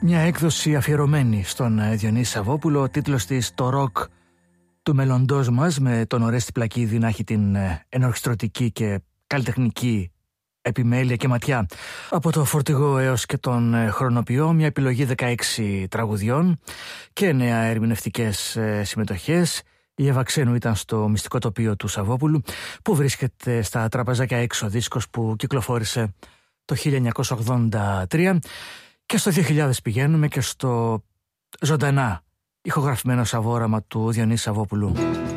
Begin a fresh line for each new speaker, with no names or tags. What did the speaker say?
Μια έκδοση αφιερωμένη στον Διονύση Σαββόπουλο, ο τίτλος της «Το ροκ του μέλλοντός μας», με τον Ορέστη Πλακίδη να έχει την ενορχιστρωτική και καλλιτεχνική επιμέλεια και ματιά. Από το φορτηγό έως και τον χρονοποιό, μια επιλογή 16 τραγουδιών και 9 ερμηνευτικές συμμετοχές. Η Εύα Ξένου ήταν στο μυστικό τοπίο του Σαββόπουλου, που βρίσκεται στα τραπεζάκια έξω, δίσκος που κυκλοφόρησε το 1983, και στο 2000 πηγαίνουμε και στο ζωντανά ηχογραφημένο σαβόραμα του Διονύση Σαββόπουλου.